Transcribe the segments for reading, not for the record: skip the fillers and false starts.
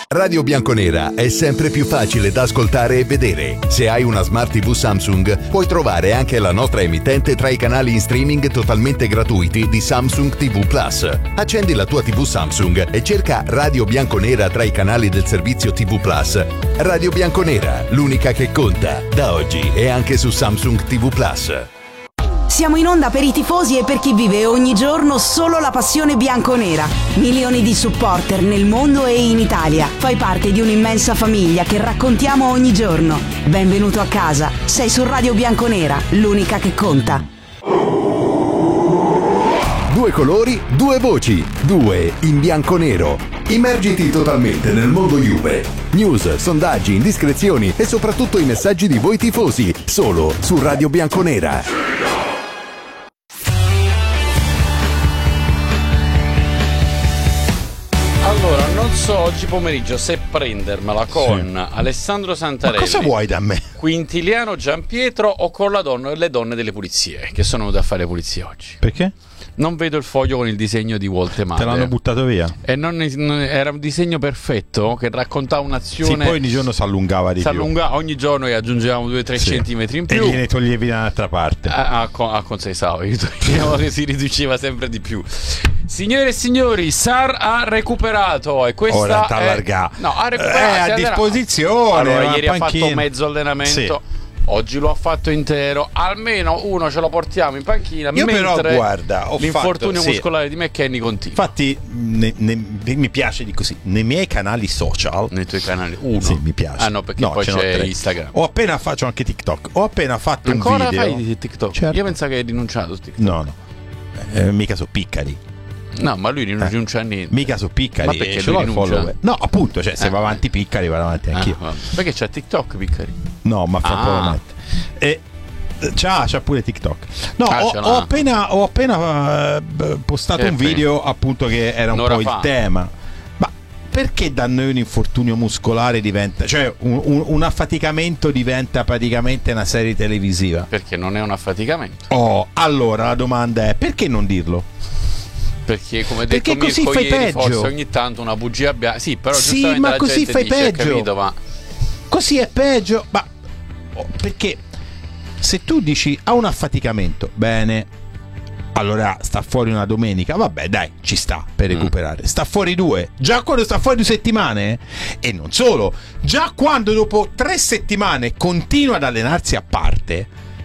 Radio Bianconera è sempre più facile da ascoltare e vedere. Se hai una Smart TV Samsung, puoi trovare anche la nostra emittente tra i canali in streaming totalmente gratuiti di Samsung TV Plus. Accendi la tua TV Samsung e cerca Radio Bianconera tra i canali del servizio TV Plus. Radio Bianconera, l'unica che conta. Da oggi è anche su Samsung TV Plus. Siamo in onda per i tifosi e per chi vive ogni giorno solo la passione bianconera. Milioni di supporter nel mondo e in Italia. Fai parte di un'immensa famiglia che raccontiamo ogni giorno. Benvenuto a casa. Sei su Radio Bianconera, l'unica che conta. Due colori, due voci, due in bianconero. Immergiti totalmente nel mondo Juve. News, sondaggi, indiscrezioni e soprattutto i messaggi di voi tifosi. Solo su Radio Bianconera. Allora, non so oggi pomeriggio se prendermela con Alessandro Santarelli. Ma cosa vuoi da me? Quintiliano Giampietro o con le donne delle pulizie, che sono venute a fare le pulizie oggi. Perché? Non vedo il foglio con il disegno di Voltemade. Te l'hanno buttato via? E era un disegno perfetto che raccontava un'azione. Sì, poi ogni giorno si allungava di più. Ogni giorno e aggiungevamo 2-3 centimetri in più. E gliene toglievi da un'altra parte. Con 6 savi. Che si riduceva sempre di più. Signore e signori, Sar ha recuperato e questa ora t'allarga. No, ha recuperato. È a disposizione. Allora, ieri ha fatto mezzo allenamento. Sì. Oggi lo ha fatto intero. Almeno uno ce lo portiamo in panchina. Io mentre però, guarda, l'infortunio muscolare di McKennie continua. Infatti mi piace di così. Nei miei canali social. Nei tuoi canali? Uno? Sì, mi piace. Ah no, perché poi c'è Instagram. Faccio anche TikTok. Ho appena fatto ancora un video. Ancora fai TikTok? Certo. Io pensavo che hai rinunciato a TikTok. No. Mica so piccari. No, ma lui rinuncia a niente. Mica so piccari. Ma perché lui rinuncia? No, appunto, cioè se va avanti piccari, vado avanti anch'io. Perché c'è TikTok piccari? No, ma fra poco lo mette. E c'ha pure TikTok. No, ho appena postato un video appunto che era un po' il tema. Ma perché da noi un infortunio muscolare diventa, cioè un affaticamento diventa praticamente una serie televisiva? Perché non è un affaticamento. Allora la domanda è: perché non dirlo? Perché come detto così Mirko fai ieri, peggio. Forse ogni tanto una bugia sì, però sì, ma così fai dice, peggio. Capito, ma così è peggio. Ma perché se tu dici ha un affaticamento, bene, allora sta fuori una domenica, vabbè dai, ci sta per recuperare. Sta fuori 2, già quando sta fuori 2 settimane, e non solo, già quando dopo 3 settimane continua ad allenarsi a parte,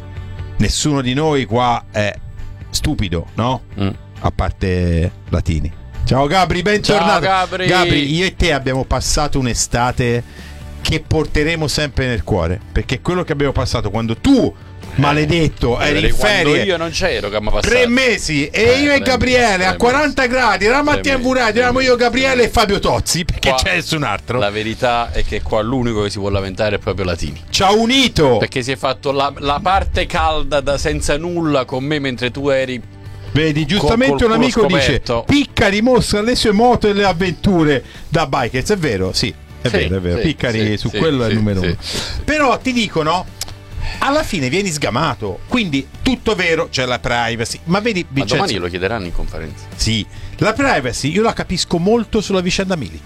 nessuno di noi qua è stupido, no? A parte Latini. Ciao Gabri, bentornato. Ciao Gabri, io e te abbiamo passato un'estate che porteremo sempre nel cuore, perché quello che abbiamo passato quando tu, maledetto, eri in ferie, io non c'ero, che mi ha passato 3 mesi e io e Gabriele a 40 gradi la mattina in Vuradio, eravamo io, Gabriele e Fabio Tozzi, perché qua c'è nessun altro. La verità è che qua l'unico che si può lamentare è proprio Latini. Ci ha unito, perché si è fatto la parte calda da senza nulla con me mentre tu eri. Vedi, giustamente un amico scoperto. dice: Picca dimostra le sue moto e le avventure da bikers. È vero, sì, è vero. Piccari su quello è il numero 1. Però ti dicono, alla fine vieni sgamato, quindi tutto vero, c'è la privacy. Ma vedi, Vincenzo, ma domani lo chiederanno in conferenza. Sì, la privacy io la capisco molto sulla vicenda Milik.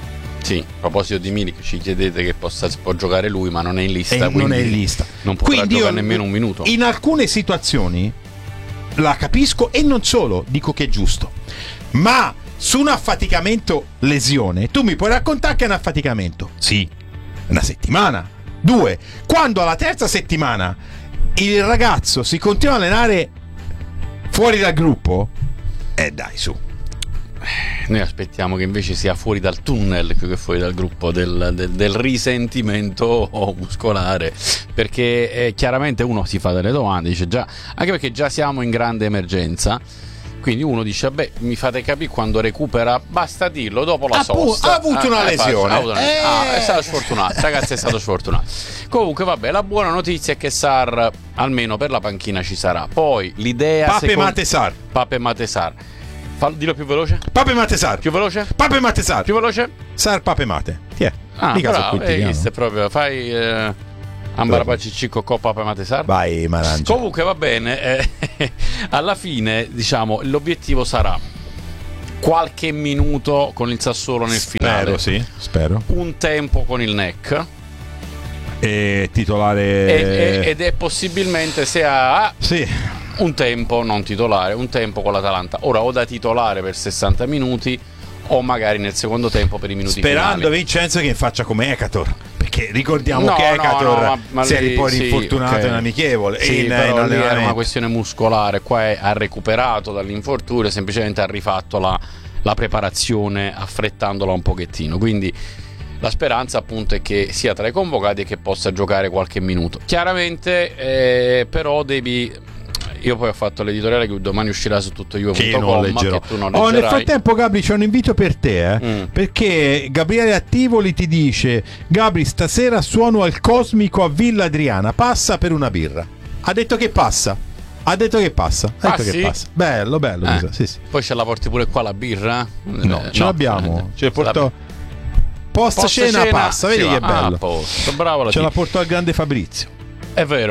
Sì, a proposito di Milik, ci chiedete che può giocare lui, ma non è in lista. Non è in lista. Non potrà giocare nemmeno un minuto. In alcune situazioni la capisco, e non solo, dico che è giusto. Ma su un affaticamento lesione, tu mi puoi raccontare che è un affaticamento? Sì, una settimana, 2. Quando alla 3ª settimana il ragazzo si continua a allenare fuori dal gruppo, dai, su. Noi aspettiamo che invece sia fuori dal tunnel più che fuori dal gruppo del risentimento muscolare, perché chiaramente uno si fa delle domande, dice già, anche perché già siamo in grande emergenza, quindi uno dice vabbè, mi fate capire quando recupera, basta dirlo dopo la sosta. Ha avuto una lesione, è stato sfortunato, ragazzi, è stato sfortunato. Comunque vabbè, la buona notizia è che Sar almeno per la panchina ci sarà. Poi l'idea Pape Matesar. Dillo più veloce. Pape Matesar. Più veloce. Pape Matesar. Più veloce. Sar Pape Mate. Chi è? Mica bravo, è proprio fai Ambarabacicicco Coppa Pape Matesar. Vai, Marangia. Comunque va bene, alla fine diciamo l'obiettivo sarà qualche minuto con il Sassuolo nel finale. Spero. Un tempo con il NEC. E titolare. Ed è possibilmente se ha un tempo non titolare, un tempo con l'Atalanta. Ora o da titolare per 60 minuti o magari nel secondo tempo per i minuti sperando finali. Vincenzo che faccia come Ecator, perché ricordiamo che Ecator si è poi rinfortunato in amichevole, però lì era una questione muscolare, qua ha recuperato dall'infortunio, semplicemente ha rifatto la preparazione affrettandola un pochettino, quindi la speranza appunto è che sia tra i convocati e che possa giocare qualche minuto. Chiaramente però io poi ho fatto l'editoriale che domani uscirà su tuttojuve.com, che tu non leggerai. Nel frattempo Gabri c'è un invito per te, perché Gabriele Attivoli ti dice: Gabri, stasera suono al Cosmico a Villa Adriana, passa per una birra. Ha detto che passa. Passa. Bello. Sì. Poi ce la porti pure qua la birra? Ce l'abbiamo. Ce la porto post cena passa, vedi che è bello. Bravo, ce la portò al grande Fabrizio. È vero,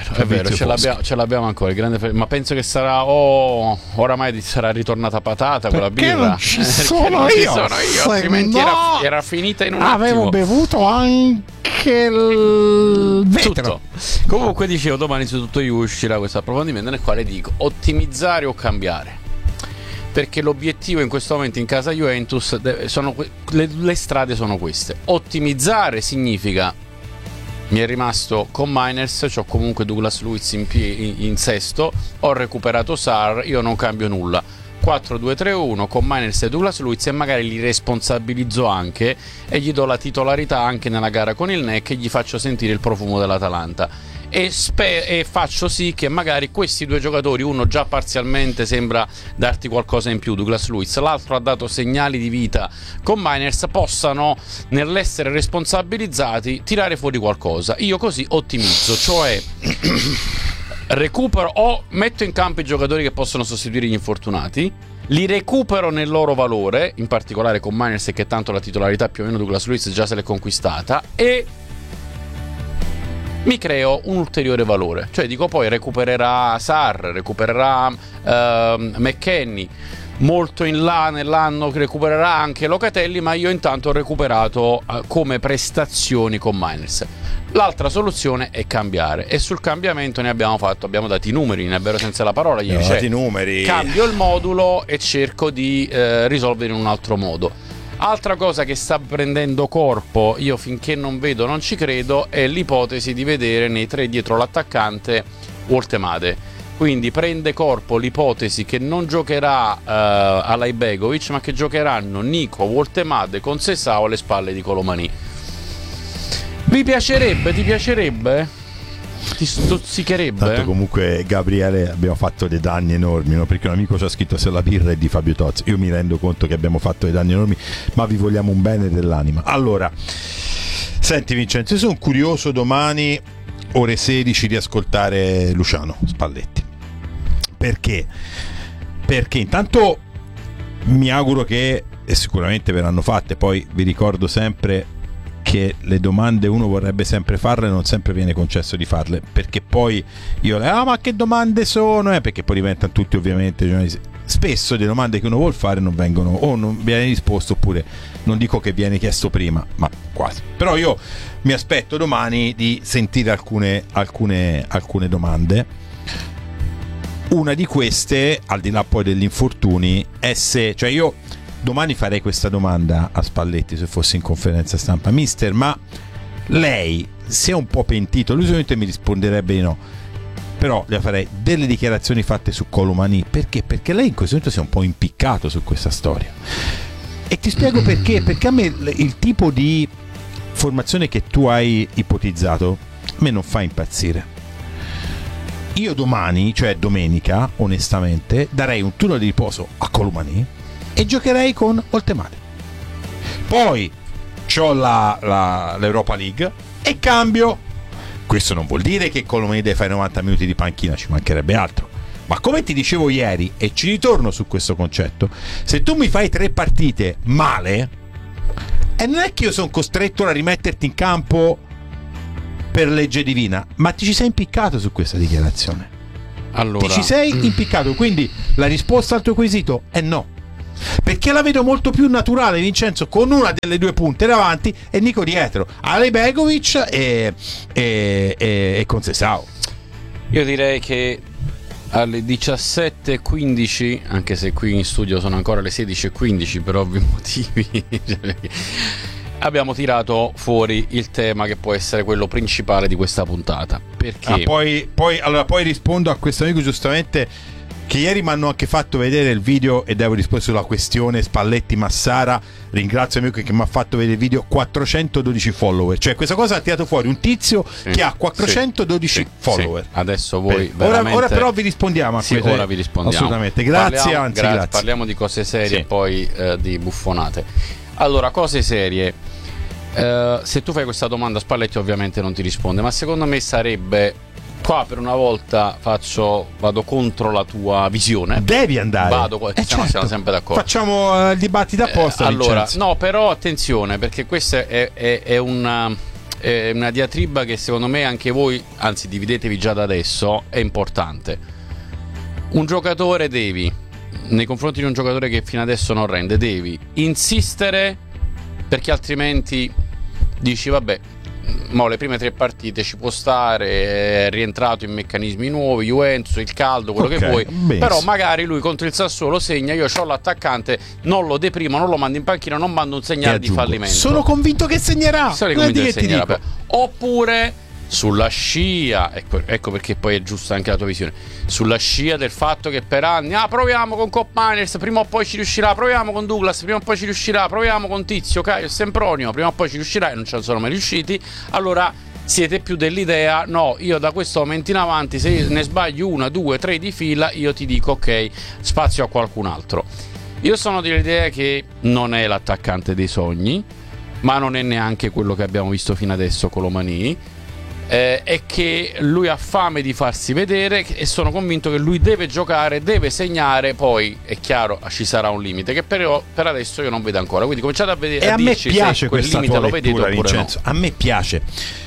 ce l'abbiamo ancora. Ma penso che sarà oramai sarà ritornata patata quella birra. Non ci sono io. Altrimenti era finita in un attimo. Avevo bevuto anche il vetro. Tutto. Comunque dicevo, domani su Tutto Juve uscirà questo approfondimento nel quale dico ottimizzare o cambiare. Perché l'obiettivo in questo momento in casa Juventus le strade sono queste. Ottimizzare significa: mi è rimasto con Miners, c'ho comunque Douglas Luiz in sesto, ho recuperato Sarr, io non cambio nulla. 4-2-3-1 con Miners e Douglas Luiz, e magari li responsabilizzo anche e gli do la titolarità anche nella gara con il NEC e gli faccio sentire il profumo dell'Atalanta. E faccio sì che magari questi due giocatori, uno già parzialmente sembra darti qualcosa in più, Douglas Luiz, l'altro ha dato segnali di vita con Miners, possano nell'essere responsabilizzati tirare fuori qualcosa. Io così ottimizzo, cioè recupero o metto in campo i giocatori che possono sostituire gli infortunati, li recupero nel loro valore, in particolare con Miners che tanto la titolarità più o meno Douglas Luiz già se l'è conquistata, e mi creo un ulteriore valore. Cioè dico, poi recupererà Sarr, recupererà McKennie, molto in là nell'anno recupererà anche Locatelli, ma io intanto ho recuperato come prestazioni con Miners. L'altra soluzione è cambiare, e sul cambiamento abbiamo dati i numeri, ne abbiamo senza la parola ieri, cioè, numeri. Cambio il modulo e cerco di risolvere in un altro modo. Altra cosa che sta prendendo corpo, io finché non vedo non ci credo, è l'ipotesi di vedere nei tre dietro l'attaccante Woltemade. Quindi prende corpo l'ipotesi che non giocherà Alajbegovic, ma che giocheranno Nico, Woltemade con Sesao alle spalle di Colomani. Vi piacerebbe? Ti piacerebbe? Ti stuzzicherebbe? Tanto comunque, Gabriele, abbiamo fatto dei danni enormi, no? Perché un amico ci ha scritto se la birra è di Fabio Tozzi. Io mi rendo conto che abbiamo fatto dei danni enormi, ma vi vogliamo un bene dell'anima. Allora, senti Vincenzo, io sono curioso domani ore 16 di ascoltare Luciano Spalletti. Perché? Perché intanto mi auguro che, e sicuramente verranno fatte, poi vi ricordo sempre che le domande uno vorrebbe sempre farle, non sempre viene concesso di farle, perché poi ma che domande sono? Perché poi diventano tutti ovviamente spesso le domande che uno vuol fare non vengono, o non viene risposto, oppure non dico che viene chiesto prima, ma quasi. Però io mi aspetto domani di sentire alcune domande. Una di queste, al di là poi degli infortuni, è se, cioè io domani farei questa domanda a Spalletti se fossi in conferenza stampa: mister, ma lei si è un po' pentito? Lui solamente mi risponderebbe di no, però le farei delle dichiarazioni fatte su Colomani. Perché? Perché lei in questo momento si è un po' impiccato su questa storia, e ti spiego perché. Perché a me il tipo di formazione che tu hai ipotizzato a me non fa impazzire. Io domani, cioè domenica, onestamente darei un turno di riposo a Colomani e giocherei con Woltemade. Poi c'ho l'Europa League e cambio. Questo non vuol dire che Colomani deve fare 90 minuti di panchina, ci mancherebbe altro. Ma come ti dicevo ieri, e ci ritorno su questo concetto, se tu mi fai 3 partite male, e non è che io sono costretto a rimetterti in campo per legge divina, ma ti ci sei impiccato su questa dichiarazione. Allora, ti ci sei impiccato, quindi la risposta al tuo quesito è no. perché la vedo molto più naturale Vincenzo con una delle due punte davanti e Nico dietro, Alejbegovic e Conceição. Io direi che alle 17:15, anche se qui in studio sono ancora le 16:15 per ovvi motivi, abbiamo tirato fuori il tema che può essere quello principale di questa puntata. Perché? Poi rispondo a questo amico giustamente, che ieri mi hanno anche fatto vedere il video e devo rispondere sulla questione Spalletti-Massara. Ringrazio l'amico che mi ha fatto vedere il video. 412 follower, cioè questa cosa ha tirato fuori un tizio che ha 412 follower. Adesso voi ora però vi rispondiamo a questo. Ora vi rispondiamo assolutamente, grazie. Parliamo di cose serie e poi di buffonate. Allora, cose serie. Se tu fai questa domanda Spalletti ovviamente non ti risponde, ma secondo me sarebbe, qua per una volta vado contro la tua visione. Devi andare. Siamo sempre d'accordo. Facciamo il dibattito apposta. Allora, no, però attenzione, perché questa è una diatriba che secondo me anche voi, anzi dividetevi già da adesso, è importante. Un giocatore nei confronti di un giocatore che fino adesso non rende, devi insistere, perché altrimenti dici vabbè, le prime 3 partite ci può stare, è rientrato in meccanismi nuovi, Juventus, il caldo, quello che vuoi, però magari lui contro il Sassuolo segna, io ho l'attaccante, non lo deprimo, non lo mando in panchina, non mando un segnale di fallimento. Sono convinto che segnerà. Oppure sulla scia, ecco perché poi è giusta anche la tua visione, sulla scia del fatto che per anni proviamo con Kopp Meiners, prima o poi ci riuscirà, proviamo con Douglas, prima o poi ci riuscirà, proviamo con Tizio, Caio, Sempronio, prima o poi ci riuscirà, e non ci sono mai riusciti. Allora siete più dell'idea, no, io da questo momento in avanti, se ne sbaglio 1, 2, 3 di fila, io ti dico ok, spazio a qualcun altro. Io sono dell'idea che non è l'attaccante dei sogni, ma non è neanche quello che abbiamo visto fino adesso con Lomani. È che lui ha fame di farsi vedere e sono convinto che lui deve giocare, deve segnare. Poi è chiaro, ci sarà un limite che però per adesso io non vedo ancora, quindi cominciate a vedere, e a me piace quel questa limite tua lo vedete lettura, oppure Vincenzo, no. A me piace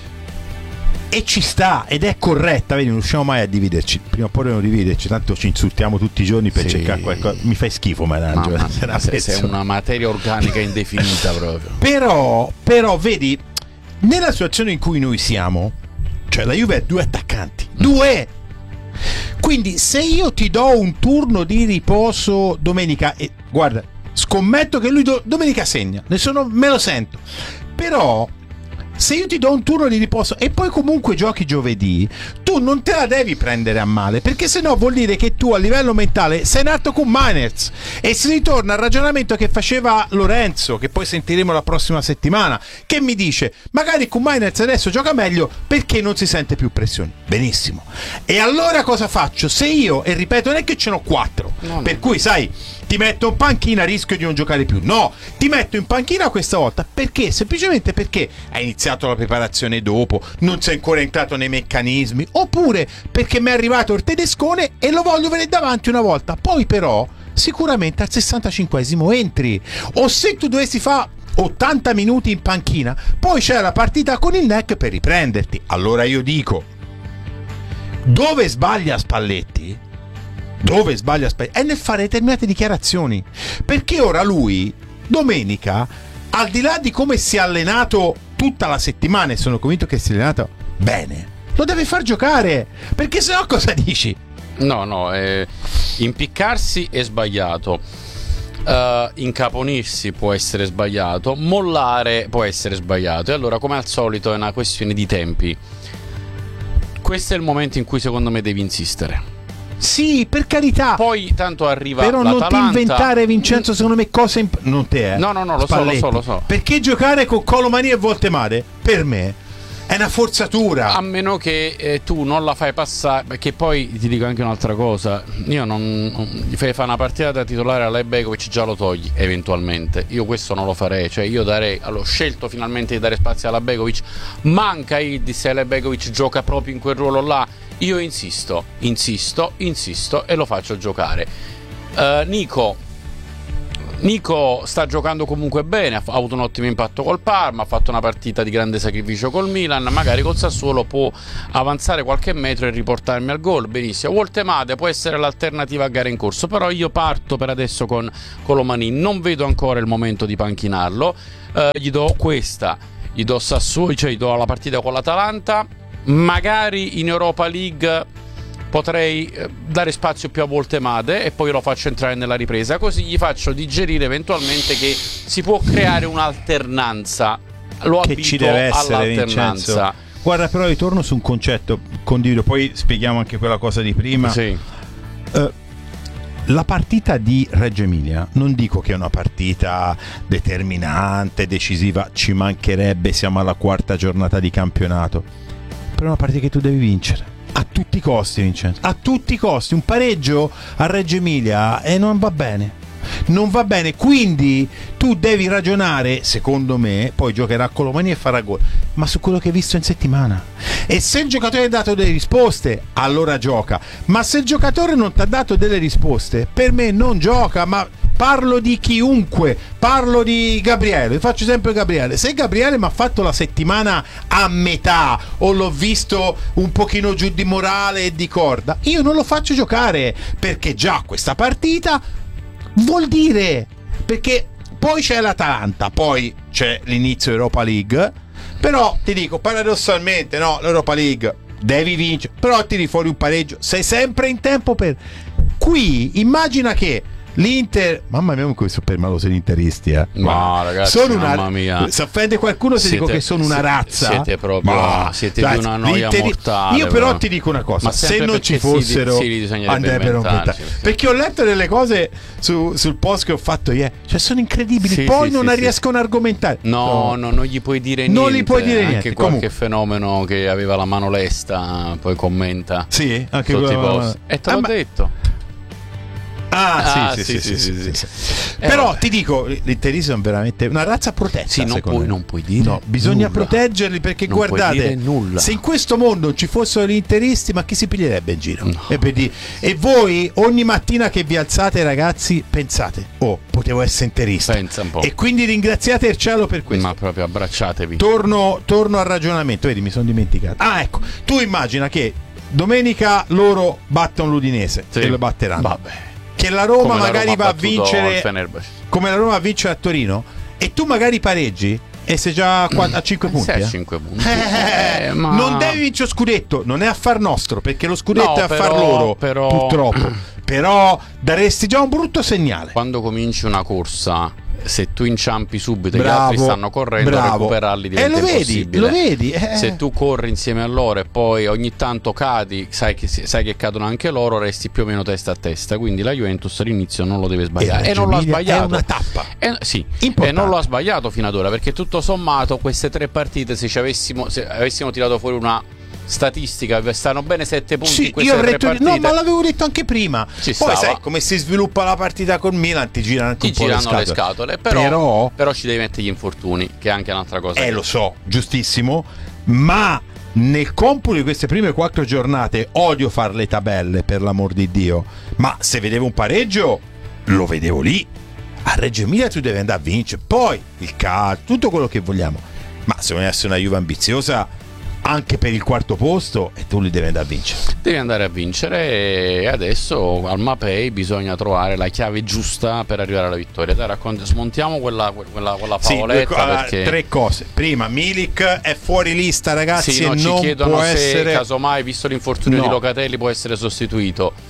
e ci sta ed è corretta, vedi, non riusciamo mai a dividerci, prima o poi dobbiamo dividerci, tanto ci insultiamo tutti i giorni per cercare qualcosa. Mi fai schifo, Marangio, sei una materia organica indefinita proprio. Però vedi, nella situazione in cui noi siamo, cioè la Juve ha 2 attaccanti, 2. Quindi se io ti do un turno di riposo domenica, e guarda, scommetto che lui domenica segna, me lo sento. Però se io ti do un turno di riposo e poi comunque giochi giovedì, tu non te la devi prendere a male, perché sennò vuol dire che tu a livello mentale sei nato con Meiners, e si ritorna al ragionamento che faceva Lorenzo, che poi sentiremo la prossima settimana, che mi dice magari con Meiners adesso gioca meglio perché non si sente più pressione. Benissimo, e allora cosa faccio? Se io, e ripeto, non è che ce n'ho 4, per cui sai, ti metto in panchina, rischio di non giocare più. No, ti metto in panchina questa volta perché? Semplicemente perché hai iniziato la preparazione dopo, non sei ancora entrato nei meccanismi, oppure perché mi è arrivato il tedescone e lo voglio vedere davanti una volta. Poi però sicuramente al 65esimo entri, o se tu dovessi fare 80 minuti in panchina, poi c'è la partita con il NEC per riprenderti. Allora io dico, dove sbaglia Spalletti? È nel fare determinate dichiarazioni, perché ora lui domenica, al di là di come si è allenato tutta la settimana, e sono convinto che si è allenato bene, lo deve far giocare, perché sennò cosa dici? No, impiccarsi è sbagliato, incaponirsi può essere sbagliato, mollare può essere sbagliato, e allora come al solito è una questione di tempi. Questo è il momento in cui secondo me devi insistere. Sì, per carità. Poi tanto arriva però l'Atalanta. Non ti inventare, Vincenzo, secondo me cose non te, No, lo so. Perché giocare con Colomani e Voltemade per me è una forzatura. A meno che tu non la fai passare, perché poi ti dico anche un'altra cosa, io non gli fai fare una partita da titolare all'Alejbegovic, già lo togli eventualmente. Io questo non lo farei, cioè io ho scelto finalmente di dare spazio all'Alejbegovic, manca Yildiz e Alejbegovic gioca proprio in quel ruolo là. Io insisto e lo faccio giocare. Nico, Nico sta giocando comunque bene, ha avuto un ottimo impatto col Parma, ha fatto una partita di grande sacrificio col Milan, magari col Sassuolo può avanzare qualche metro e riportarmi al gol, benissimo. Woltemade può essere l'alternativa a gare in corso, però io parto per adesso con Colomani, non vedo ancora il momento di panchinarlo, gli do questa, gli do Sassuolo, cioè gli do la partita con l'Atalanta, magari in Europa League potrei dare spazio più a Woltemade e poi lo faccio entrare nella ripresa, così gli faccio digerire eventualmente che si può creare un'alternanza. Lo che abito ci deve essere, all'alternanza. Vincenzo. Guarda, però ritorno su un concetto, condivido, poi spieghiamo anche quella cosa di prima. Sì. La partita di Reggio Emilia non dico che è una partita determinante, decisiva, ci mancherebbe, siamo alla 4ª giornata di campionato, però è una partita che tu devi vincere a tutti i costi, Vincenzo, a tutti i costi. Un pareggio a Reggio Emilia non va bene, non va bene, quindi tu devi ragionare, secondo me, poi giocherà con Colomani e farà gol, ma su quello che hai visto in settimana. E se il giocatore ha dato delle risposte, allora gioca, ma se il giocatore non ti ha dato delle risposte, per me non gioca. Ma parlo di chiunque, parlo di Gabriele, faccio sempre Gabriele. Se Gabriele mi ha fatto la settimana a metà o l'ho visto un pochino giù di morale e di corda, io non lo faccio giocare, perché già questa partita vuol dire, perché poi c'è l'Atalanta, poi c'è l'inizio Europa League, però ti dico paradossalmente, no, l'Europa League devi vincere, però tiri fuori un pareggio, sei sempre in tempo per... Qui immagina che l'Inter, mamma mia, come sono permaloso gli interisti, No, ragazzi, sono mamma mia. Se offende qualcuno se dico che sono una razza. Siete proprio siete di una noia mortale. Io però ti dico una cosa, se non ci fossero andrebbero perché ho letto delle cose sul post che ho fatto ieri, cioè sono incredibili, poi non riescono a argomentare. No, non gli puoi dire niente. Non gli puoi dire niente. Anche qualche fenomeno che aveva la mano lesta poi commenta. Sì, anche sotto i post. E te l'ho detto. Sì. Però ti dico, l'interismo è veramente una razza protetta. Sì, non puoi dire. No, bisogna nulla. proteggerli, perché non guardate, puoi dire nulla. Se in questo mondo ci fossero gli interisti, ma chi si piglierebbe in giro? No. E voi ogni mattina che vi alzate, ragazzi, pensate: oh, potevo essere interista. Pensa un po'. E quindi ringraziate il cielo per questo. Ma proprio abbracciatevi. Torno al ragionamento. Vedi, mi sono dimenticato. Ecco, tu immagina che domenica loro battono l'Udinese e lo batteranno. Vabbè. Che la Roma magari va a vincere come la Roma va a vincere a Torino, e tu magari pareggi e sei già a 5 punti. Sei a 5 punti. Ma... Non devi vincere lo scudetto, non è affar nostro, perché lo scudetto è affar loro, purtroppo. Però daresti già un brutto segnale. Quando cominci una corsa, se tu inciampi subito e gli altri stanno correndo, recuperarli diventa impossibile. Lo vedi. Se tu corri insieme a loro e poi ogni tanto cadi, sai che cadono anche loro, resti più o meno testa a testa. Quindi la Juventus all'inizio non lo deve sbagliare, e non lo ha sbagliato. È una tappa. E non lo ha sbagliato fino ad ora, perché tutto sommato queste 3 partite, se avessimo tirato fuori una statistica, stanno bene 7 punti in queste 3 partite. No, ma l'avevo detto anche prima. Poi stava. sai come si sviluppa la partita con Milan, ti girano anche un po' le scatole. Però ci devi mettere gli infortuni, che è anche un'altra cosa. Lo so, giustissimo, ma nel computo di queste prime 4 giornate odio fare le tabelle, per l'amor di Dio, ma se vedevo un pareggio lo vedevo lì. A Reggio Emilia tu devi andare a vincere, poi il calcio, tutto quello che vogliamo, ma se vuoi essere una Juve ambiziosa anche per il 4º posto, e tu li devi andare a vincere. Devi andare a vincere, e adesso al Mapei bisogna trovare la chiave giusta per arrivare alla vittoria. Dai, smontiamo quella favoletta, perché 3 cose. Prima, Milik è fuori lista, ragazzi, e ci non chiedono può se essere, casomai, visto l'infortunio di Locatelli, può essere sostituito.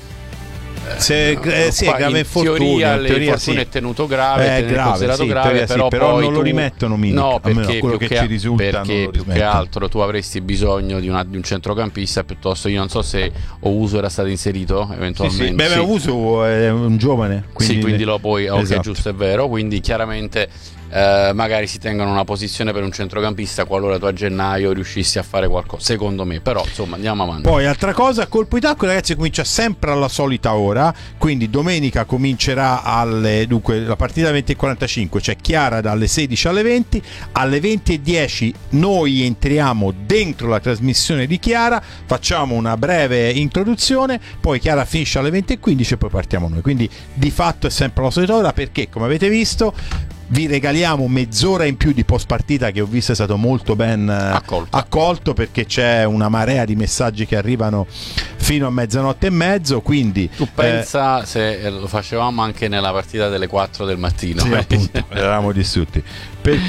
È grave infortunio. L'infortunio è tenuto grave, considerato grave, però poi non lo rimettono Milik. No, perché quello che ci risulta, perché più che altro tu avresti bisogno di un centrocampista, piuttosto. Io non so se Ousu era stato inserito eventualmente. Ousu è un giovane, quindi lo puoi. Esatto. Ok, giusto, è vero. Quindi chiaramente magari si tengono una posizione per un centrocampista qualora tu a gennaio riuscissi a fare qualcosa, secondo me. Però insomma andiamo avanti. Poi altra cosa, colpo di tacco, ragazzi, comincia sempre alla solita ora, quindi domenica comincerà dunque la partita alle 20:45, c'è Chiara dalle 16 alle 20, alle 20:10 noi entriamo dentro la trasmissione di Chiara, facciamo una breve introduzione, poi Chiara finisce alle 20:15 e poi partiamo noi, quindi di fatto è sempre la solita ora, perché come avete visto vi regaliamo mezz'ora in più di post partita, che ho visto è stato molto ben accolto, perché c'è una marea di messaggi che arrivano fino a mezzanotte e mezzo, quindi tu pensa se lo facevamo anche nella partita delle 4 del mattino, sì, appunto, eravamo distrutti, per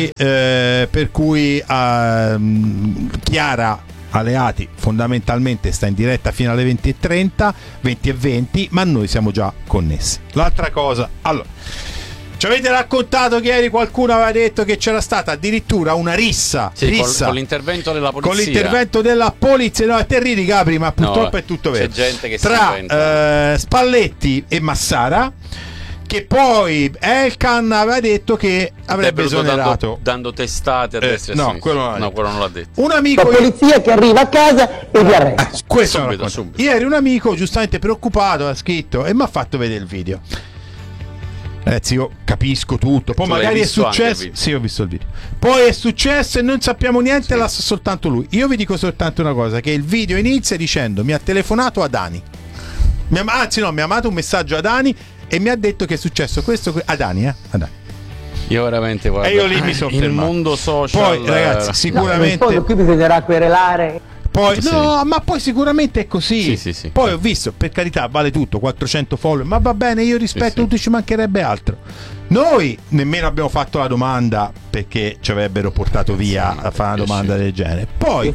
cui Chiara Aleati fondamentalmente sta in diretta fino alle 20:30, 20:20, ma noi siamo già connessi. L'altra cosa, allora, ci avete raccontato che ieri qualcuno aveva detto che c'era stata addirittura una rissa, con l'intervento della polizia. Con l'intervento della polizia, no, te ridi Capri, ma purtroppo è tutto vero. C'è gente che tra Spalletti e Massara, che poi Elkan aveva detto che avrebbe esonerato, dando testate a destra e a sinistra. Quello non l'ha detto. Un amico, la polizia che arriva a casa e vi arresta. Subito. Ieri un amico giustamente preoccupato ha scritto e mi ha fatto vedere il video. Ragazzi, io capisco tutto. Poi magari è successo. Sì, ho visto il video. Poi è successo e non sappiamo niente, l'ha soltanto lui. Io vi dico soltanto una cosa: che il video inizia dicendo: mi ha telefonato a Dani. Mi ha mandato un messaggio a Dani e mi ha detto che è successo questo a Dani, a Dani. Io veramente guarda, e io lì mi sono il mondo social. Poi ragazzi, sicuramente qui bisognerà querelare. Poi, no, ma poi sicuramente è così. Sì. Poi ho visto, per carità, vale tutto, 400 follower, ma va bene, io rispetto tutto, ci mancherebbe altro. Noi nemmeno abbiamo fatto la domanda, perché ci avrebbero portato via a fare una domanda del genere. Poi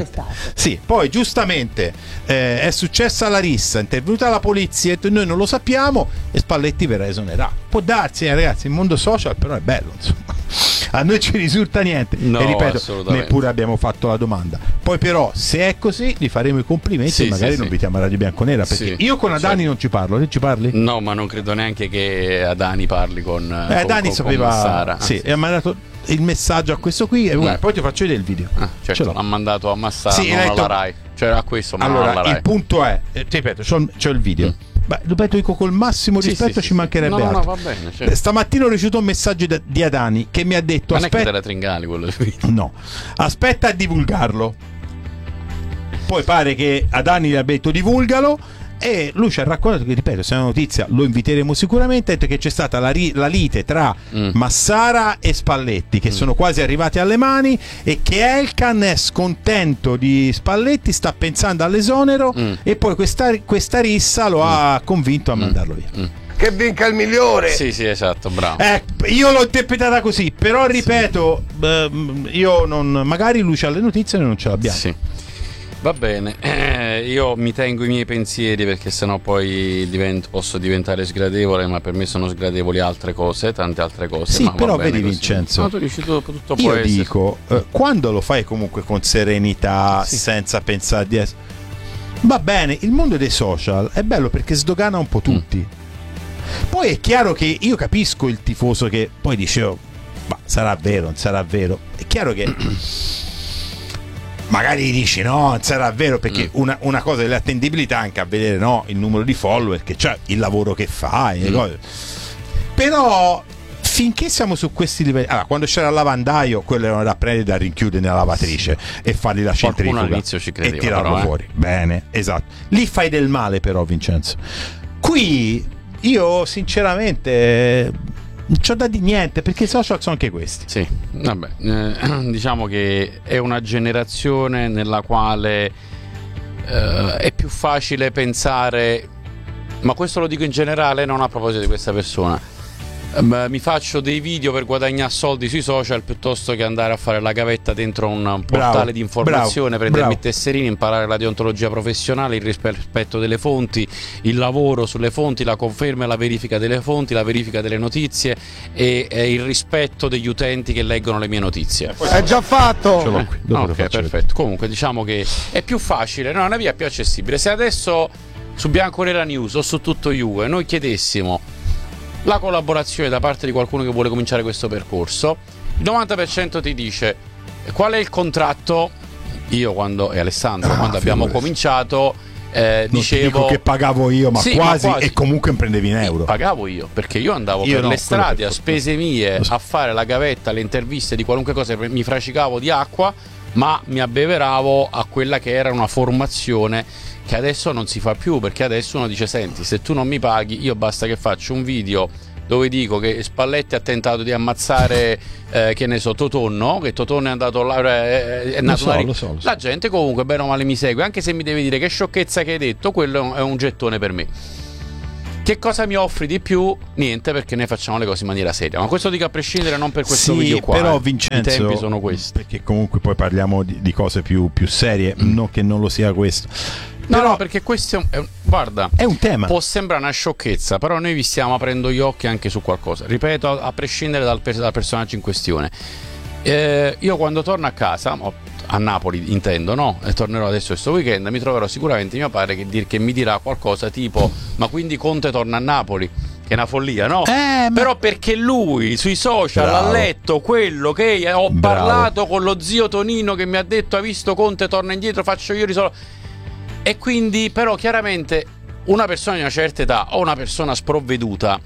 giustamente è successa la rissa, è intervenuta la polizia, noi non lo sappiamo e Spalletti verrà esonerato. Può darsi, ragazzi, il mondo social però è bello, insomma. A noi ci risulta niente, no, e ripeto, neppure abbiamo fatto la domanda. Poi però se è così gli faremo i complimenti e magari lo invitiamo a Radio Bianconera, perché io con Adani non ci parlo. Te ci parli? No, ma non credo neanche che Adani parli con Dani sapeva, Massara. Sì, e ha mandato il messaggio a questo qui e guarda, poi ti faccio vedere il video. Certo, l'ha mandato a Massara, non alla Rai. Cioè a questo, ma allora, non alla Rai. Il punto è, ti ripeto, c'ho il video. Beh, ripeto, dico col massimo rispetto, ci mancherebbe altro. No, va bene, certo. Stamattina ho ricevuto un messaggio di Adani che mi ha detto: non è che te la Tringali quello del video. No, aspetta a divulgarlo. Poi pare che Adani gli abbia detto divulgalo, e lui ci ha raccontato che, ripeto, se è una notizia lo inviteremo sicuramente. Ha detto che c'è stata la lite tra Massara e Spalletti, che sono quasi arrivati alle mani, e che Elkan è scontento di Spalletti, sta pensando all'esonero, e poi questa rissa lo ha convinto a mandarlo via. Che vinca il migliore. Sì, esatto, bravo. Io l'ho interpretata così, però ripeto, io non, magari lui c'ha le notizie e noi non ce l'abbiamo. Sì. Va bene, io mi tengo i miei pensieri, perché sennò poi posso diventare sgradevole, ma per me sono sgradevoli altre cose, tante altre cose. Sì, ma però vedi così. Vincenzo, no, tu dici tutto io dico, quando lo fai comunque con serenità, senza pensare di essere... Va bene, il mondo dei social è bello perché sdogana un po' tutti. Poi è chiaro che io capisco il tifoso che poi dice: ma sarà vero, non sarà vero. È chiaro che magari dici no, non sarà vero, perché una cosa dell'attendibilità anche a vedere, no, il numero di follower che c'è, il lavoro che fai, le cose. Però finché siamo su questi livelli, allora, quando c'era il lavandaio, quello era da prendere, da rinchiudere nella lavatrice e fargli la centrifuga e tirarlo fuori. Bene, esatto. Lì fai del male, però, Vincenzo. Qui io sinceramente non c'ho da di niente, perché i social sono anche questi. Sì, vabbè, diciamo che è una generazione nella quale è più facile pensare, ma questo lo dico in generale, non a proposito di questa persona. Mi faccio dei video per guadagnare soldi sui social piuttosto che andare a fare la gavetta dentro un portale di informazione, prendermi i tesserini, imparare la deontologia professionale, il rispetto delle fonti, il lavoro sulle fonti, la conferma e la verifica delle fonti, la verifica delle notizie e il rispetto degli utenti che leggono le mie notizie. È già fatto. Ce l'ho qui, ok, perfetto. Comunque diciamo che è più facile, no, è una via più accessibile. Se adesso su Bianconera News o su Tutto Juve noi chiedessimo: la collaborazione da parte di qualcuno che vuole cominciare questo percorso. Il 90% ti dice qual è il contratto. Io e Alessandro quando abbiamo cominciato dicevo che pagavo io, ma sì, quasi, e comunque prendevi in euro. Pagavo io, perché io andavo per le strade a spese mie a fare la gavetta, le interviste di qualunque cosa, mi fracicavo di acqua, ma mi abbeveravo a quella che era una formazione che adesso non si fa più, perché adesso uno dice: senti, se tu non mi paghi, io basta che faccio un video dove dico che Spalletti ha tentato di ammazzare che ne so, Totonno, che Totonno è andato là, è nato lo so. La gente comunque bene o male mi segue, anche se mi deve dire che sciocchezza che hai detto, quello è un gettone per me. Che cosa mi offri di più? Niente, perché noi facciamo le cose in maniera seria. Ma questo dico a prescindere, non per questo video qua. Però Vincenzo, i tempi sono questi. Perché comunque poi parliamo di cose più serie, non che non lo sia questo. No, perché questo guarda, è un tema. Può sembrare una sciocchezza, però noi vi stiamo aprendo gli occhi anche su qualcosa. Ripeto, a prescindere dal personaggio in questione. Io quando torno a casa, a Napoli intendo, no? E tornerò adesso questo weekend, mi troverò sicuramente mio padre che mi dirà qualcosa tipo: ma quindi Conte torna a Napoli? Che è una follia, no? Però perché lui sui social ha letto quello che ho parlato con lo zio Tonino, che mi ha detto: ha visto Conte torna indietro, faccio io risolvo. E quindi, però, chiaramente una persona di una certa età o una persona sprovveduta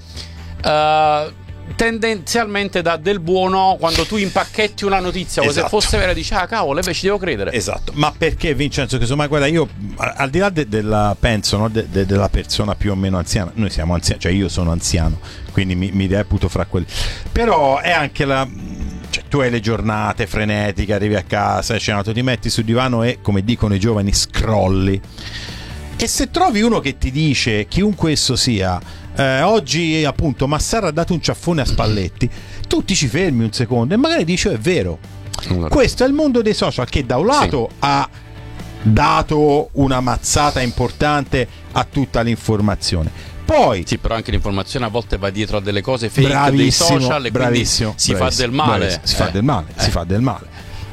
tendenzialmente dà del buono quando tu impacchetti una notizia, come se fosse vera, dici: ah cavolo, invece ci devo credere. Esatto. Ma perché, Vincenzo, che insomma, guarda, io al di là della persona più o meno anziana, noi siamo anziani, cioè io sono anziano, quindi mi reputo fra quelli, però è anche cioè, tu hai le giornate frenetiche, arrivi a casa, hai cenato, ti metti sul divano e, come dicono i giovani, scrolli. E se trovi uno che ti dice, chiunque esso sia, oggi appunto Massara ha dato un ciaffone a Spalletti, tu ti ci fermi un secondo e magari dici: è vero. Questo è il mondo dei social, che da un lato ha dato una mazzata importante a tutta l'informazione. Poi sì, però anche l'informazione a volte va dietro a delle cose fake dei social, e quindi si fa del male. Si fa del male.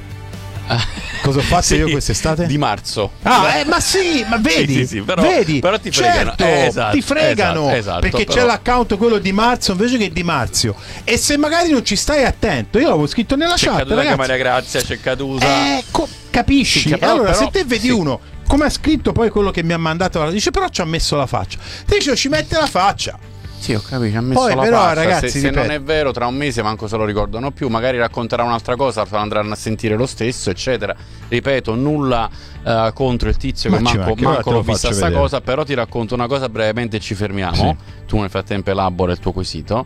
Cosa ho fatto io quest'estate? Di marzo. Ma sì, ma vedi, sì, però ti fregano. Certo, Esatto, ti fregano, esatto, perché però c'è l'account quello di marzo invece che di Marzio. E se magari non ci stai attento, io l'avevo scritto nella chat, Caduta, ragazzi. Maria Grazia, c'è Caduta. Capisci? Sì, allora, però, se te vedi uno, come ha scritto poi quello che mi ha mandato, dice: però ci ha messo la faccia. Ti dice: ci mette la faccia. Sì, ho capito, ha messo poi, la però, faccia. ragazzi, se non è vero, tra un mese manco se lo ricordano più, magari racconterà un'altra cosa, andranno a sentire lo stesso, eccetera. Ripeto, nulla contro il tizio, che manco l'ho vista sta cosa, però ti racconto una cosa brevemente e ci fermiamo. Sì. Tu nel frattempo elabora il tuo quesito.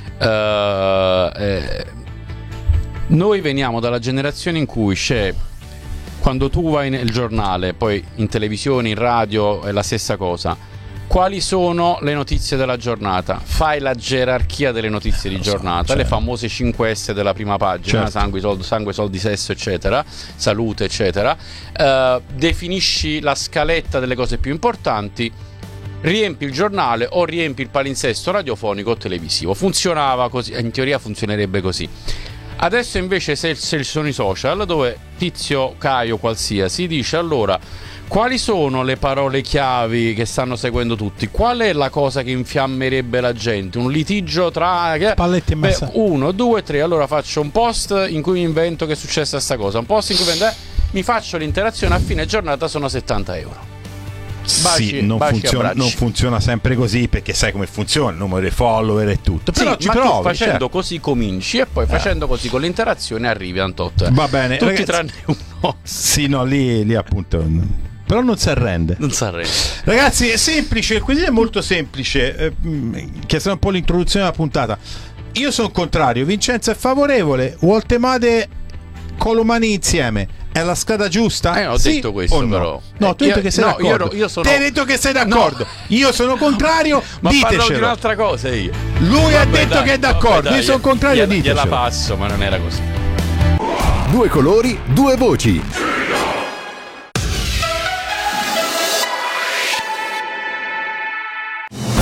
Noi veniamo dalla generazione in cui c'è, quando tu vai nel giornale, poi in televisione, in radio è la stessa cosa. Quali sono le notizie della giornata? Fai la gerarchia delle notizie di giornata, le famose 5S della prima pagina, sangue, soldi, sesso, eccetera, salute, eccetera. Definisci la scaletta delle cose più importanti, riempi il giornale o riempi il palinsesto radiofonico o televisivo. Funzionava così, in teoria funzionerebbe così. Adesso invece se sono i social, dove tizio Caio qualsiasi dice: allora, quali sono le parole chiavi che stanno seguendo tutti? Qual è la cosa che infiammerebbe la gente? Un litigio tra Spalletti e Massara. 1, 2, 3. Allora faccio un post in cui mi invento che è successa sta cosa, un post in cui mi faccio l'interazione, a fine giornata sono 70 euro. Sì, non funziona sempre così, perché sai come funziona, il numero dei follower e tutto. Però sì, ci ma provi, tu facendo così cominci, e poi facendo così con l'interazione arrivi a un tot. Va bene, tutti ragazzi, tranne uno. Sì, no, lì appunto. Però non si arrende. Ragazzi, è semplice, il quesito è molto semplice. Che sarà un po' l'introduzione della puntata. Io sono contrario, Vincenzo è favorevole. Voltemade con Colomani insieme. È la strada giusta? Ho detto questo, no? però. No, tu hai detto che sei d'accordo. Io sono... Te hai detto che sei d'accordo. No. Io sono contrario, ma ditecelo. parlo di un'altra cosa io. Lui ha detto che è d'accordo. Io sono contrario, ditecelo. Gliela passo, ma non era così. Due colori, due voci.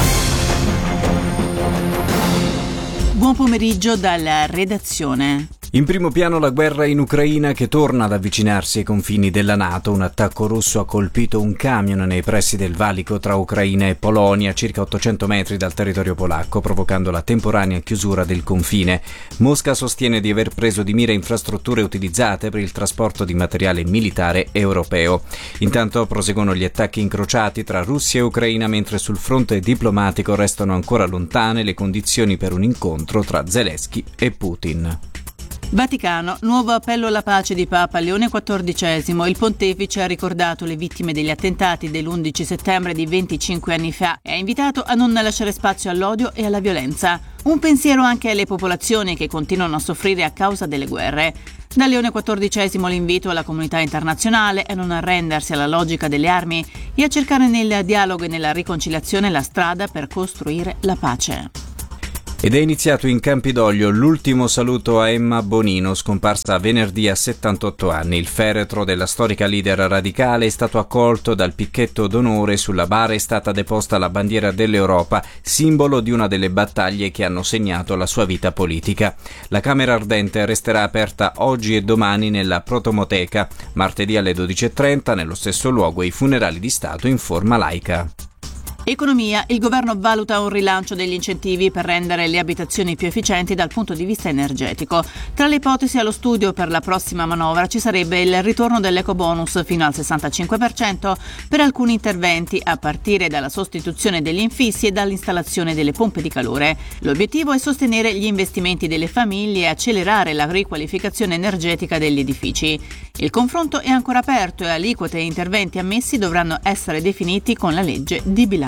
Buon pomeriggio dalla redazione. In primo piano la guerra in Ucraina che torna ad avvicinarsi ai confini della NATO. Un attacco russo ha colpito un camion nei pressi del valico tra Ucraina e Polonia, a circa 800 metri dal territorio polacco, provocando la temporanea chiusura del confine. Mosca sostiene di aver preso di mira infrastrutture utilizzate per il trasporto di materiale militare europeo. Intanto proseguono gli attacchi incrociati tra Russia e Ucraina, mentre sul fronte diplomatico restano ancora lontane le condizioni per un incontro tra Zelensky e Putin. Vaticano, nuovo appello alla pace di Papa Leone XIV. Il pontefice ha ricordato le vittime degli attentati dell'11 settembre di 25 anni fa e ha invitato a non lasciare spazio all'odio e alla violenza. Un pensiero anche alle popolazioni che continuano a soffrire a causa delle guerre. Da Leone XIV l'invito alla comunità internazionale a non arrendersi alla logica delle armi e a cercare nel dialogo e nella riconciliazione la strada per costruire la pace. Ed è iniziato in Campidoglio l'ultimo saluto a Emma Bonino, scomparsa venerdì a 78 anni. Il feretro della storica leader radicale è stato accolto dal picchetto d'onore. Sulla bara è stata deposta la bandiera dell'Europa, simbolo di una delle battaglie che hanno segnato la sua vita politica. La Camera Ardente resterà aperta oggi e domani nella Protomoteca. Martedì alle 12.30, nello stesso luogo, i funerali di Stato in forma laica. Economia. Il governo valuta un rilancio degli incentivi per rendere le abitazioni più efficienti dal punto di vista energetico. Tra le ipotesi allo studio per la prossima manovra ci sarebbe il ritorno dell'ecobonus fino al 65% per alcuni interventi, a partire dalla sostituzione degli infissi e dall'installazione delle pompe di calore. L'obiettivo è sostenere gli investimenti delle famiglie e accelerare la riqualificazione energetica degli edifici. Il confronto è ancora aperto e aliquote e interventi ammessi dovranno essere definiti con la legge di bilancio.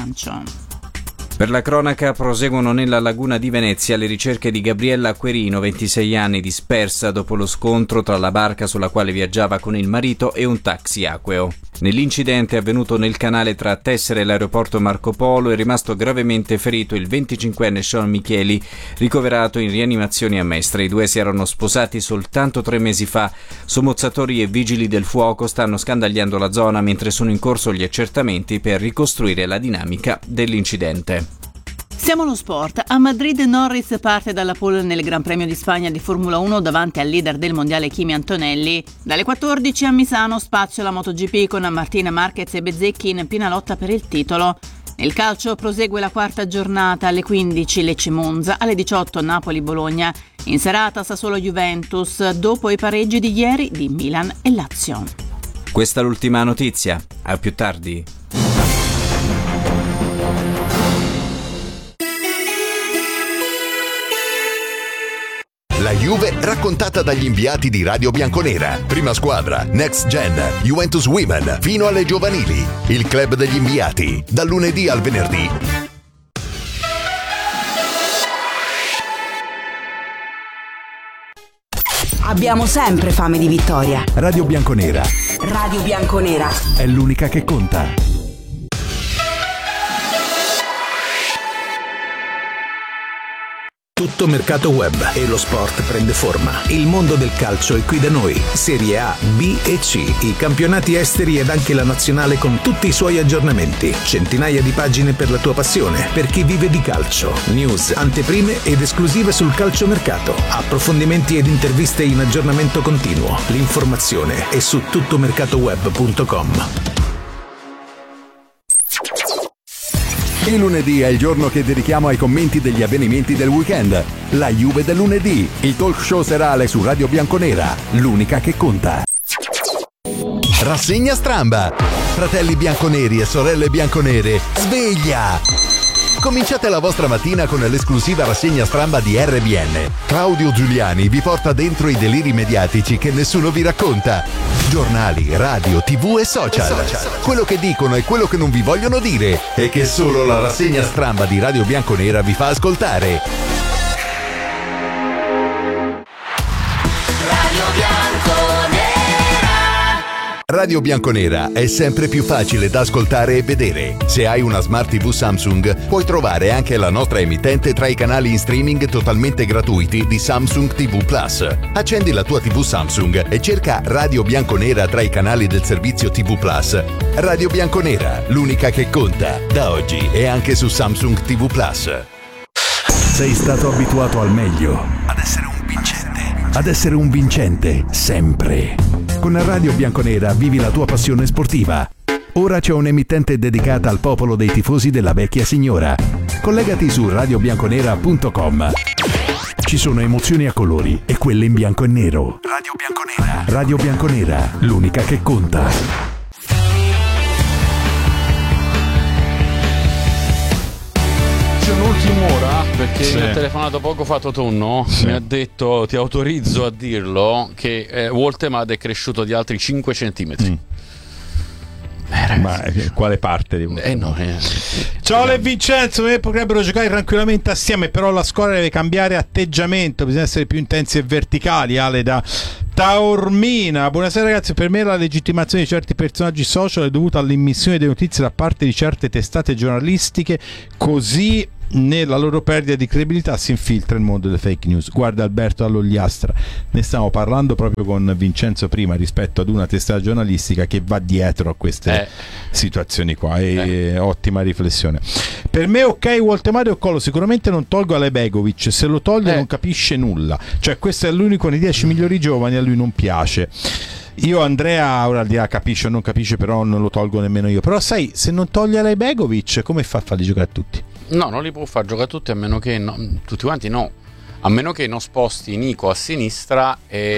Per la cronaca proseguono nella laguna di Venezia le ricerche di Gabriella Acquerino, 26 anni, dispersa dopo lo scontro tra la barca sulla quale viaggiava con il marito e un taxi acqueo. Nell'incidente avvenuto nel canale tra Tessera e l'aeroporto Marco Polo è rimasto gravemente ferito il 25enne Sean Micheli, ricoverato in rianimazione a Mestre. I due si erano sposati soltanto 3 mesi fa. Sommozzatori e vigili del fuoco stanno scandagliando la zona mentre sono in corso gli accertamenti per ricostruire la dinamica dell'incidente. Siamo allo sport. A Madrid Norris parte dalla pole nel Gran Premio di Spagna di Formula 1 davanti al leader del mondiale Kimi Antonelli. Dalle 14 a Misano spazio alla MotoGP con Martina Marquez e Bezzecchi in piena lotta per il titolo. Nel calcio prosegue la quarta giornata, alle 15 Lecce Monza, alle 18 Napoli Bologna. In serata Sassuolo Juventus, dopo i pareggi di ieri di Milan e Lazio. Questa è l'ultima notizia. A più tardi. La Juve raccontata dagli inviati di Radio Bianconera. Prima squadra, Next Gen, Juventus Women, fino alle giovanili. Il club degli inviati, dal lunedì al venerdì. Abbiamo sempre fame di vittoria. Radio Bianconera. Radio Bianconera. È l'unica che conta. Tutto mercato web e lo sport prende forma. Il mondo del calcio è qui da noi. Serie A, B e C, i campionati esteri ed anche la nazionale con tutti i suoi aggiornamenti. Centinaia di pagine per la tua passione, per chi vive di calcio. News, anteprime ed esclusive sul calciomercato. Approfondimenti ed interviste in aggiornamento continuo. L'informazione è su tuttomercatoweb.com. Il lunedì è il giorno che dedichiamo ai commenti degli avvenimenti del weekend. La Juve del lunedì, il talk show serale su Radio Bianconera, l'unica che conta. Rassegna stramba. Fratelli bianconeri e sorelle bianconere, sveglia! Cominciate la vostra mattina con l'esclusiva rassegna stramba di RBN. Claudio Giuliani vi porta dentro i deliri mediatici che nessuno vi racconta. Giornali, radio, TV e social. Quello che dicono e quello che non vi vogliono dire e che solo la rassegna stramba di Radio Bianconera vi fa ascoltare. Radio Bianconera. Radio Bianconera è sempre più facile da ascoltare e vedere. Se hai una Smart TV Samsung, puoi trovare anche la nostra emittente tra i canali in streaming totalmente gratuiti di Samsung TV Plus. Accendi la tua TV Samsung e cerca Radio Bianconera tra i canali del servizio TV Plus. Radio Bianconera, l'unica che conta. Da oggi è anche su Samsung TV Plus. Sei stato abituato al meglio. Ad essere un vincente. ad essere un vincente, sempre. Con Radio Bianconera vivi la tua passione sportiva. Ora c'è un'emittente dedicata al popolo dei tifosi della vecchia signora. Collegati su radiobianconera.com. Ci sono emozioni a colori e quelle in bianco e nero. Radio Bianconera. Radio Bianconera, l'unica che conta. C'è un'ultima ora perché mi ha telefonato poco fa Totonno, mi ha detto, ti autorizzo a dirlo, che Woltemade è cresciuto di altri 5 centimetri. Ma quale parte di Ciao Le Vincenzo, potrebbero giocare tranquillamente assieme, però la squadra deve cambiare atteggiamento, bisogna essere più intensi e verticali. Ale da Taormina, buonasera ragazzi, per me la legittimazione di certi personaggi social è dovuta all'immissione delle notizie da parte di certe testate giornalistiche, così nella loro perdita di credibilità si infiltra il mondo delle fake news. Guarda Alberto All'Ogliastra, ne stiamo parlando proprio con Vincenzo prima rispetto ad una testata giornalistica che va dietro a queste situazioni qua. Ottima riflessione. Per me ok Woltemade o Collo, sicuramente non tolgo Alebegovic, se lo toglie non capisce nulla, cioè questo è l'unico nei 10 migliori giovani, a lui non piace. Io Andrea ora al di là capisce o non capisce, però non lo tolgo nemmeno io. Però sai, se non toglie Alebegovic come fa a farli giocare a tutti? No, non li può far giocare tutti, a meno che tutti quanti no, a meno che non sposti Nico a sinistra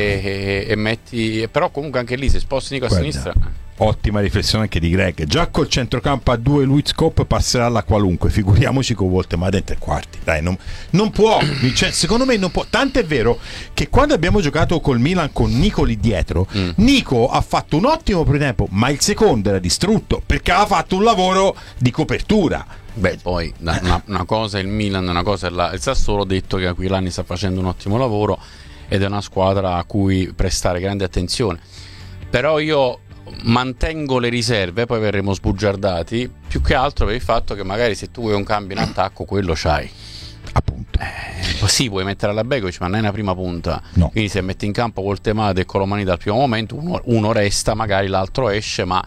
e metti, però comunque anche lì se sposti Nico a sinistra. Ottima riflessione anche di Greg. Già col centrocampo a 2 Luiz Cop passerà alla qualunque, figuriamoci con Woltemade in tre quarti. Dai, non può, secondo me non può. Tanto è vero che quando abbiamo giocato col Milan con Nico lì dietro, Nico ha fatto un ottimo primo tempo, ma il secondo era distrutto perché aveva fatto un lavoro di copertura. Beh, poi una cosa è il Milan, una cosa è il Sassuolo. Ho detto che Aquilani sta facendo un ottimo lavoro ed è una squadra a cui prestare grande attenzione, però io mantengo le riserve, poi verremo sbugiardati più che altro per il fatto che magari se tu vuoi un cambio in attacco quello c'hai, appunto. Sì, puoi mettere alla Begovic ma non è una prima punta, no. Quindi se metti in campo Woltemade e Colomani dal primo momento uno resta, magari l'altro esce, ma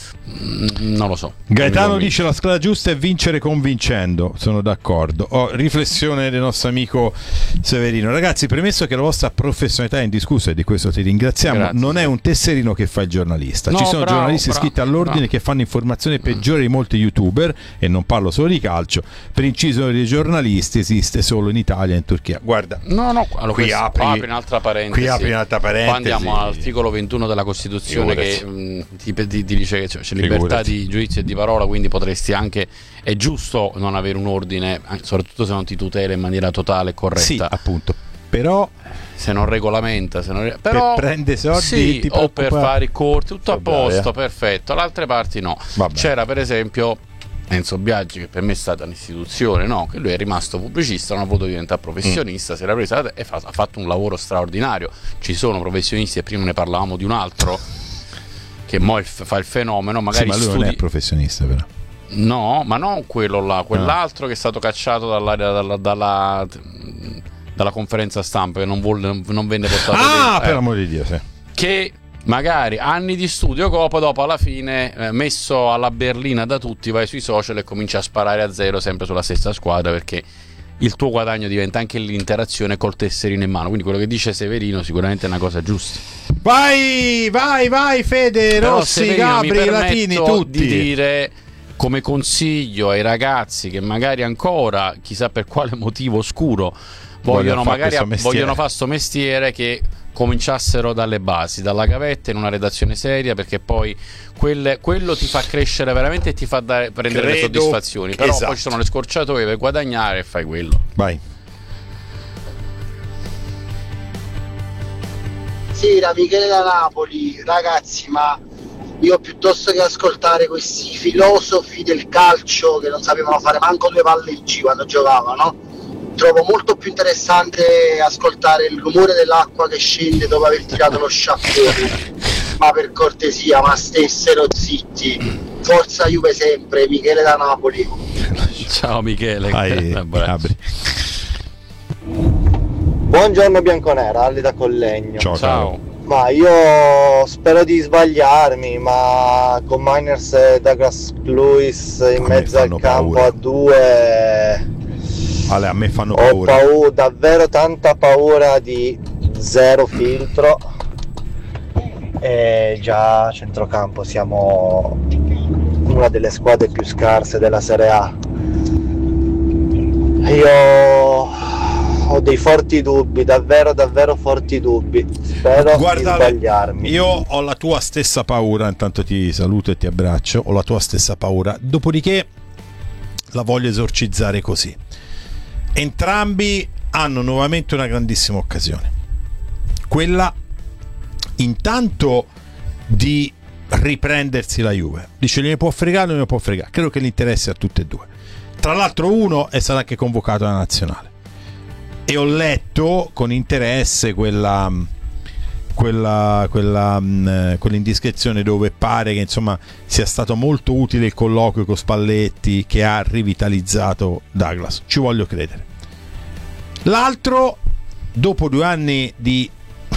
non lo so. Gaetano dice la strada giusta è vincere convincendo, sono d'accordo. Riflessione del nostro amico Severino. Ragazzi, premesso che la vostra professionalità è indiscussa e di questo ti ringraziamo, grazie. Non è un tesserino che fa il giornalista, ci sono giornalisti iscritti all'ordine che fanno informazioni peggiori di molti youtuber, e non parlo solo di calcio. Per inciso dei giornalisti esiste solo in Italia e in Turchia. Guarda, allora qui apri un'altra parentesi. Qui apri un'altra parentesi. Qua andiamo all'articolo 21 della Costituzione che ti dice che c'è libertà di giudizio e di parola, quindi potresti anche, è giusto non avere un ordine, soprattutto se non ti tutela in maniera totale e corretta. Sì, appunto. Però se non regolamenta, però per prende soldi, sì, o per fare i corti, tutto a posto, perfetto. Alle altre parti no. C'era per esempio Enzo Biaggi, che per me è stata un'istituzione, no? Che lui è rimasto pubblicista, non ha voluto diventare professionista, si era presa e ha fatto un lavoro straordinario. Ci sono professionisti, e prima ne parlavamo di un altro che mo fa il fenomeno, magari sì, ma lui non è professionista però. No, ma non quello là, quell'altro che è stato cacciato dalla conferenza stampa, che non venne portato per l'amore di Dio, sì. Che magari anni di studio dopo alla fine messo alla berlina da tutti, vai sui social e cominci a sparare a zero sempre sulla stessa squadra, perché il tuo guadagno diventa anche l'interazione col tesserino in mano. Quindi quello che dice Severino sicuramente è una cosa giusta. Vai Fede, però Rossi, Severino, Gabri, Latini, tutti. Di dire come consiglio ai ragazzi che magari ancora, chissà per quale motivo oscuro, vogliono fare sto mestiere, che cominciassero dalle basi, dalla gavetta, in una redazione seria, perché poi quello ti fa crescere veramente e ti fa prendere le soddisfazioni. Però poi ci sono le scorciatoie per guadagnare e fai quello. Vai. Sì, da Michele da Napoli. Ragazzi, ma io piuttosto che ascoltare questi filosofi del calcio che non sapevano fare manco due palle in G quando giocavano, trovo molto più interessante ascoltare il rumore dell'acqua che scende dopo aver tirato lo sciacquone. Ma per cortesia, ma stessero zitti. Forza Juve sempre. Michele da Napoli. Ciao Michele. Buongiorno Bianconera, Ali da Collegno. Ciao. Ma io spero di sbagliarmi, ma con Miners e Douglas Lewis in mezzo al campo a due, a me fanno paura. Ho davvero tanta paura di zero filtro e già a centrocampo siamo una delle squadre più scarse della Serie A. Io ho dei forti dubbi, davvero forti dubbi. Spero di sbagliarmi. Io ho la tua stessa paura, intanto ti saluto e ti abbraccio, ho la tua stessa paura, dopodiché la voglio esorcizzare così. Entrambi hanno nuovamente una grandissima occasione, quella intanto di riprendersi la Juve. Dice gliene può fregare, non ne può fregare, credo che l'interesse a tutte e due. Tra l'altro uno è stato anche convocato alla nazionale e ho letto con interesse quell'indiscrezione dove pare che insomma sia stato molto utile il colloquio con Spalletti che ha rivitalizzato Douglas. Ci voglio credere. L'altro, dopo 2 anni di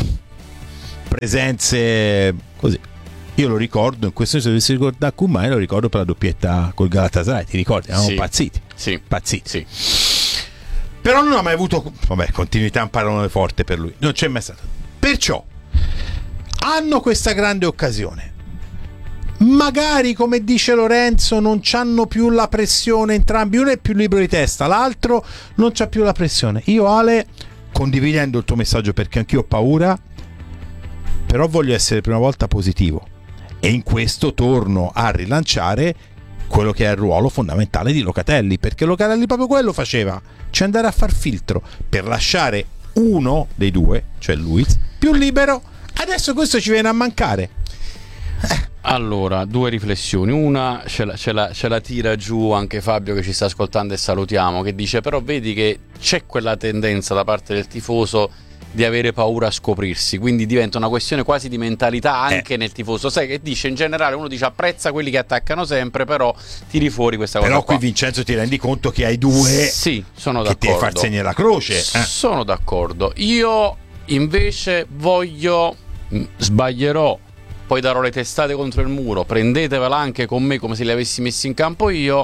presenze così, io lo ricordo, in questo senso dovessi ricordare Koeman, lo ricordo per la doppietta col Galatasaray, ti ricordi? Eravamo pazziti. Pazziti. Però non ha mai avuto, vabbè, continuità è un parolone forte per lui, non c'è mai stato. Perciò hanno questa grande occasione. Magari, come dice Lorenzo, non c'hanno più la pressione entrambi, uno è più libero di testa, l'altro non c'ha più la pressione. Io, Ale, condividendo il tuo messaggio perché anch'io ho paura, però voglio essere per una volta positivo e in questo torno a rilanciare quello che è il ruolo fondamentale di Locatelli, perché Locatelli proprio quello faceva, cioè andare a far filtro per lasciare uno dei due, cioè Luiz, più libero. Adesso questo ci viene a mancare. Allora, 2 riflessioni. Una ce la tira giù anche Fabio che ci sta ascoltando e salutiamo, che dice però vedi che c'è quella tendenza da parte del tifoso di avere paura a scoprirsi, quindi diventa una questione quasi di mentalità anche nel tifoso, sai, che dice in generale, uno dice apprezza quelli che attaccano sempre, però tiri fuori questa cosa. Però qui Vincenzo ti rendi conto che hai 2 sì, sono che d'accordo, ti far segno la croce. Sono d'accordo. Io invece sbaglierò, poi darò le testate contro il muro, prendetevela anche con me come se li avessi messi in campo io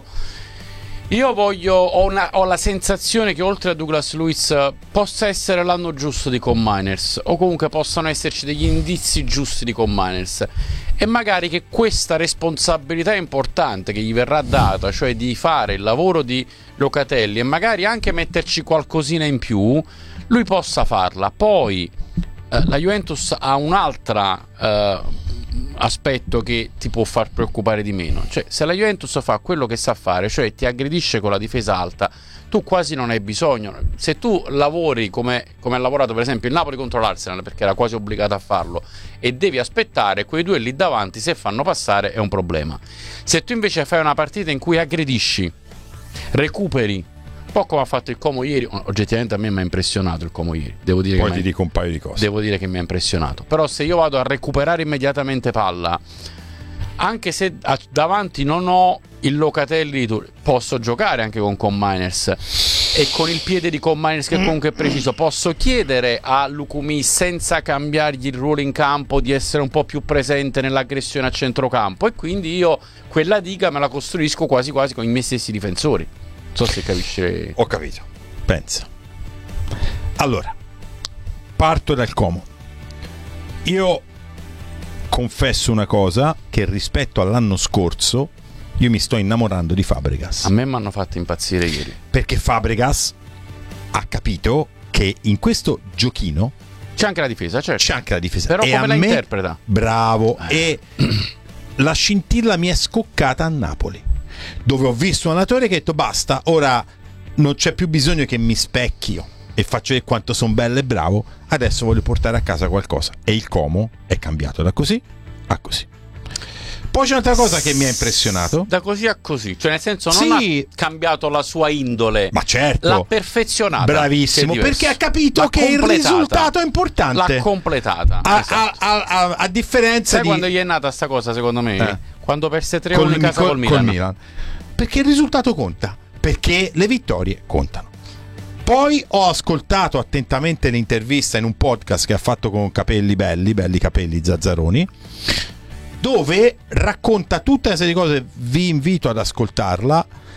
ho la sensazione che oltre a Douglas Luiz possa essere l'anno giusto di Con Miners, o comunque possano esserci degli indizi giusti di Con Miners, e magari che questa responsabilità importante che gli verrà data, cioè di fare il lavoro di Locatelli e magari anche metterci qualcosina in più, lui possa farla. Poi la Juventus ha un'altra aspetto che ti può far preoccupare di meno, cioè se la Juventus fa quello che sa fare, cioè ti aggredisce con la difesa alta, tu quasi non hai bisogno. Se tu lavori come ha lavorato per esempio il Napoli contro l'Arsenal, perché era quasi obbligato a farlo, e devi aspettare, quei 2 lì davanti se fanno passare è un problema. Se tu invece fai una partita in cui aggredisci, recuperi, un po' come ha fatto il Como ieri, oggettivamente a me mi ha impressionato il Como ieri, devo dire. Poi ti dico un paio di cose. Devo dire che mi ha impressionato. Però se io vado a recuperare immediatamente palla, anche se davanti non ho il Locatelli, posso giocare anche con Miners e con il piede di Con Miners che comunque è preciso, posso chiedere a Lukumi, senza cambiargli il ruolo in campo, di essere un po' più presente nell'aggressione a centrocampo, e quindi io quella diga me la costruisco quasi quasi con i miei stessi difensori. Non so se capisce. Ho capito. Pensa. Allora, parto dal Como. Io confesso una cosa, che rispetto all'anno scorso io mi sto innamorando di Fabregas. A me mi hanno fatto impazzire ieri, perché Fabregas ha capito che in questo giochino c'è anche la difesa, certo. C'è anche la difesa. Però e come la interpreta? Bravo. E la scintilla mi è scoccata a Napoli, dove ho visto un allenatore che ha detto basta, ora non c'è più bisogno che mi specchio e faccio vedere quanto sono bello e bravo, adesso voglio portare a casa qualcosa. E il Como è cambiato da così a così. Poi c'è un'altra cosa che mi ha impressionato. Da così a così, cioè nel senso non ha cambiato la sua indole, ma certo, l'ha perfezionata. Bravissimo, perché ha capito che il risultato è importante. L'ha completata. A differenza di quando gli è nata sta cosa, secondo me, quando perse 3-1 in casa col Milan. Perché il risultato conta, perché le vittorie contano. Poi ho ascoltato attentamente l'intervista in un podcast che ha fatto con belli capelli Zazzaroni, dove racconta tutta una serie di cose, vi invito ad ascoltarla,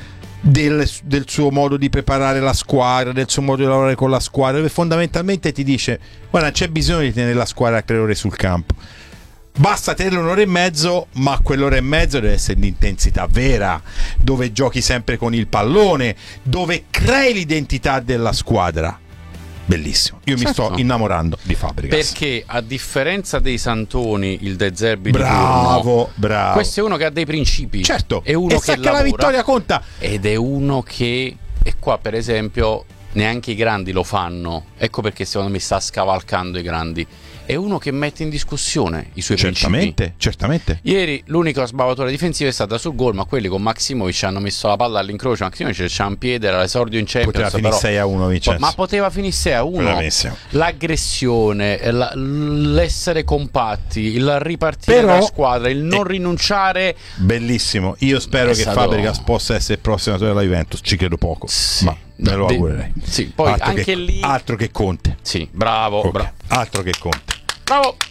del suo modo di preparare la squadra, del suo modo di lavorare con la squadra, dove fondamentalmente ti dice: guarda, c'è bisogno di tenere la squadra a 3 ore sul campo, basta tenere un'ora e mezzo, ma quell'ora e mezzo deve essere di intensità vera, dove giochi sempre con il pallone, dove crei l'identità della squadra. Bellissimo, io mi sto innamorando di Fabregas, perché a differenza dei Santoni, il De Zerbi bravo, questo è uno che ha dei principi, certo, è uno e che sa che lavora, la vittoria conta, ed è uno che, e qua per esempio neanche i grandi lo fanno, ecco perché secondo me sta scavalcando i grandi, è uno che mette in discussione i suoi principi. Certamente. Ieri l'unica sbavatura difensiva è stata sul gol, ma quelli con Maximovic hanno messo la palla all'incrocio. Maximovic c'ha un piede, era l'esordio in Champions, poteva finire 6-1 Vincenzo. Ma poteva finire 6-1. L'aggressione, l'essere compatti, il ripartire dalla squadra, il non rinunciare. Bellissimo. Io spero che Fabregas possa essere il prossimo della Juventus, ci credo poco, sì, ma me lo augurerei. Sì, poi altro lì altro che Conte. Sì, bravo, okay. Altro che Conte. Bravo.